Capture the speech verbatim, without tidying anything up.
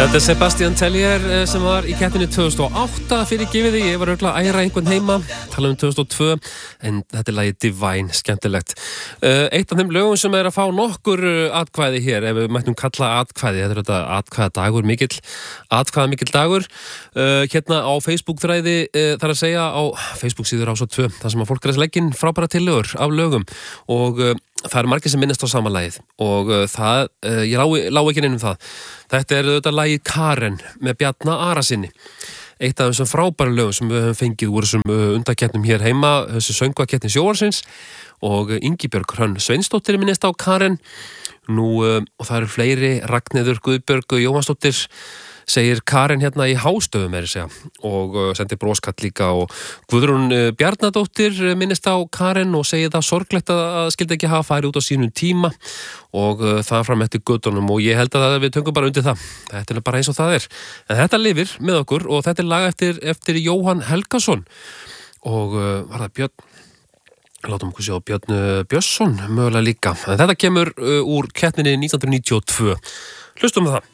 Þetta er Sebastian Tellier sem var í keppninni tvö þúsund og átta fyrir gefið því. Ég var örugglega að æra einhvern heima, tala um tvö þúsund og tvö, en þetta er lagið Divine, skemmtilegt. Eitt af þeim lögum sem er að fá nokkur atkvæði hér, ef við mættum kalla atkvæði, þetta er þetta atkvæðadagur, mikill, atkvæðamikill dagur. Hérna á Facebook-þræði, þar að segja á Facebook-síður Rás tvö, þar sem að fólk er að leggja inn frábæra tillögur af lögum og það eru margir sem minnast á sama lagið og uh, það, uh, ég lá, lá ekki inn um það. Þetta er þetta lagið Karen með Bjarna Arasyni. Eitt af þessum frábæra lögum sem við höfum fengið úr þessum uh, undakeppnum hér heima, þessu söngvakeppni sjónvarpsins og uh, Ingibjörg Hrönn Sveinsdóttir minnist á Karen. Nú, uh, og það eru fleiri, Ragnheiður Guðbjörg Jóhannsdóttir segir Karen hérna í hástöfum er að segja og uh, sendir broskall líka og Guðrún uh, Bjarnadóttir minnist á Karen og segir það sorglegt að, að skildi ekki hafa farið út á sínum tíma og uh, það fram eftir göttunum og ég held að við tökum bara undir það. Þetta er bara eins og það er. En þetta lifir með okkur og þetta er lag eftir, eftir Jóhann Helgason og uh, var það Björn látum okkur sjá Björn Björnsson mögulega líka. En þetta kemur uh, úr keppninni nítján hundruð níutíu og tvö. Hlustum við það.